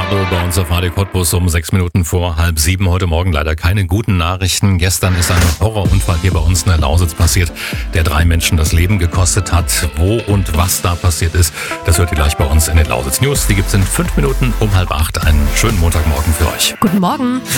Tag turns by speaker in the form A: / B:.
A: Hallo bei uns auf Radio Cottbus um 6 Minuten vor 6:30 heute Morgen. Leider keine guten Nachrichten. Gestern ist ein Horrorunfall hier bei uns in der Lausitz passiert, der 3 Menschen das Leben gekostet hat. Wo und was da passiert ist, das hört ihr gleich bei uns in den Lausitz News. Die gibt's in 5 Minuten um 7:30. Einen schönen Montagmorgen für euch.
B: Guten Morgen.